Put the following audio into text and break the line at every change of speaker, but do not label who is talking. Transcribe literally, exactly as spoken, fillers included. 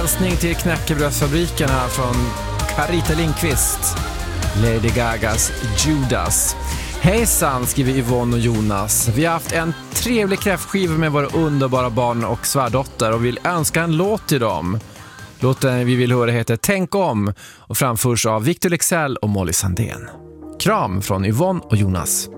hälsning till knäckebrödsfabrikerna från Carita Lindqvist, Lady Gagas Judas. Hejsan, skriver Yvonne och Jonas. Vi har haft en trevlig kräftskiva med våra underbara barn och svärdotter och vill önska en låt till dem. Låten vi vill höra heter Tänk om och framförs av Victor Lexell och Molly Sandén. Kram från Yvonne och Jonas.